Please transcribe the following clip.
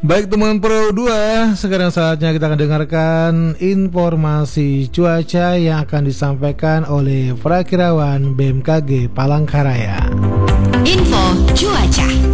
Baik teman Pro 2, sekarang saatnya kita akan dengarkan informasi cuaca yang akan disampaikan oleh Prakirawan BMKG Palangkaraya. Info cuaca.